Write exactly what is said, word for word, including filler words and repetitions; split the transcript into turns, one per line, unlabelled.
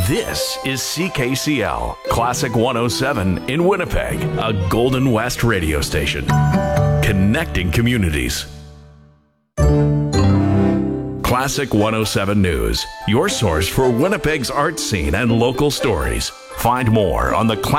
This is C K C L, Classic one oh seven in Winnipeg, a Golden West radio station. Connecting communities. Classic one oh seven News, your source for Winnipeg's art scene and local stories. Find more on the